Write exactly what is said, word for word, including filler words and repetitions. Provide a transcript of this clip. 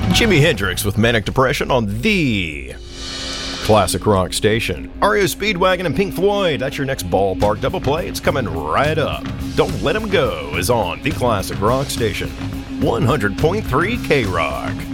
Jimi Hendrix with Manic Depression on the Classic Rock Station. R E O Speedwagon and Pink Floyd, that's your next ballpark double play. It's coming right up. Don't Let 'Em Go is on the Classic Rock Station. one hundred point three K-Rock.